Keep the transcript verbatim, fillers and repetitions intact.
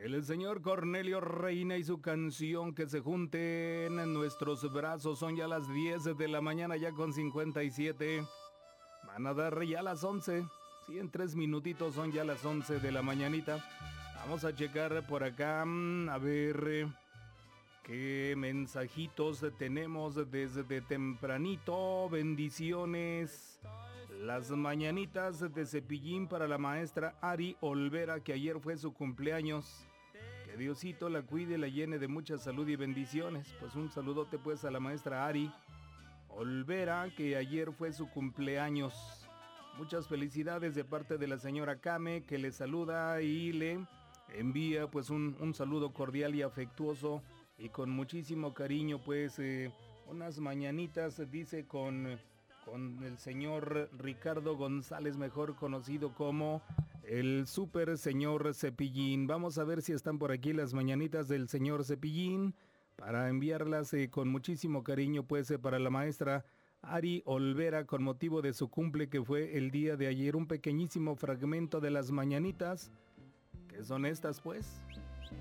El señor Cornelio Reina y su canción Que se junten en nuestros brazos. Son ya las diez de la mañana, ya con cincuenta y siete. Van a dar ya las once. Sí, en tres minutitos son ya las once de la mañanita. Vamos a checar por acá, a ver qué mensajitos tenemos desde tempranito. Bendiciones. Las mañanitas de Cepillín para la maestra Ari Olvera, que ayer fue su cumpleaños. Que Diosito la cuide, la llene de mucha salud y bendiciones. Pues un saludote pues a la maestra Ari Olvera, que ayer fue su cumpleaños. Muchas felicidades de parte de la señora Kame, que le saluda y le envía pues un, un saludo cordial y afectuoso y con muchísimo cariño, pues eh, unas mañanitas, dice, con... con el señor Ricardo González, mejor conocido como el super señor Cepillín. Vamos a ver si están por aquí las mañanitas del señor Cepillín para enviarlas eh, con muchísimo cariño, pues eh, para la maestra Ari Olvera, con motivo de su cumple, que fue el día de ayer. Un pequeñísimo fragmento de las mañanitas, que son estas pues.